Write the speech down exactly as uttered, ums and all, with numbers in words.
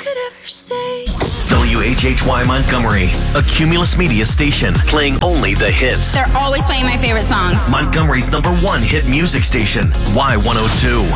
could ever say. W H H Y Montgomery, a Cumulus Media station, playing only the hits. They're always playing my favorite songs. Montgomery's number one hit music station, Y one oh two.